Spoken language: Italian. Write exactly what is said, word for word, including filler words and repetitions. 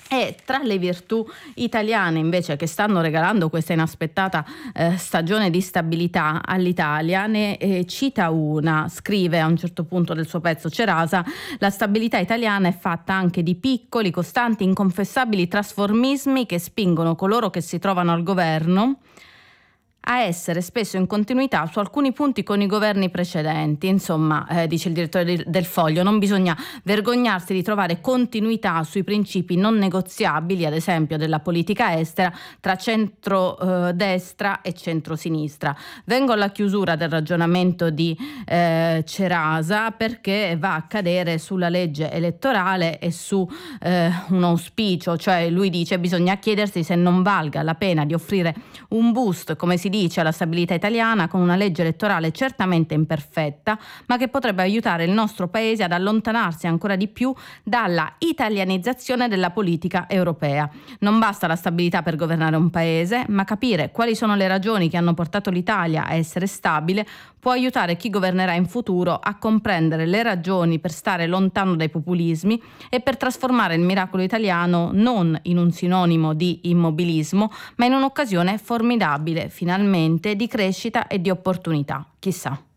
E tra le virtù italiane invece che stanno regalando questa inaspettata eh, stagione di stabilità all'Italia, ne eh, cita una, scrive a un certo punto del suo pezzo Cerasa: la stabilità italiana è fatta anche di piccoli, costanti, inconfessabili trasformismi che spingono coloro che si trovano al governo a essere spesso in continuità su alcuni punti con i governi precedenti. Insomma, eh, dice il direttore del Foglio, non bisogna vergognarsi di trovare continuità sui principi non negoziabili, ad esempio della politica estera, tra centro-destra eh, e centro-sinistra. Vengo alla chiusura del ragionamento di eh, Cerasa, perché va a cadere sulla legge elettorale e su eh, un auspicio, cioè lui dice bisogna chiedersi se non valga la pena di offrire un boost, come si dice, alla stabilità italiana con una legge elettorale certamente imperfetta, ma che potrebbe aiutare il nostro paese ad allontanarsi ancora di più dalla italianizzazione della politica europea. Non basta la stabilità per governare un paese, ma capire quali sono le ragioni che hanno portato l'Italia a essere stabile può aiutare chi governerà in futuro a comprendere le ragioni per stare lontano dai populismi e per trasformare il miracolo italiano non in un sinonimo di immobilismo, ma in un'occasione formidabile, finalmente, di crescita e di opportunità. Chissà.